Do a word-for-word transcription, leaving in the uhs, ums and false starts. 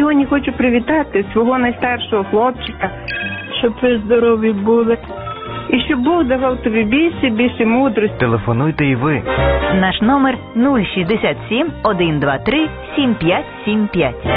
сьогодні хочу привітати свого найстаршого хлопчика, щоб ви здорові були. І щоб Бог давав тобі більше, більше мудрості. Телефонуйте і ви. Наш номер нуль шістдесят сім, сто двадцять три, сімдесят п'ять сімдесят п'ять.